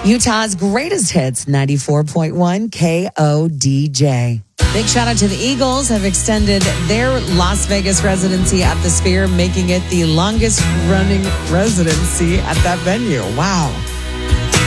Utah's greatest hits, 94.1 KODJ. Big shout out to the Eagles, have extended their Las Vegas residency at the Sphere, making it the longest running residency at that venue. Wow.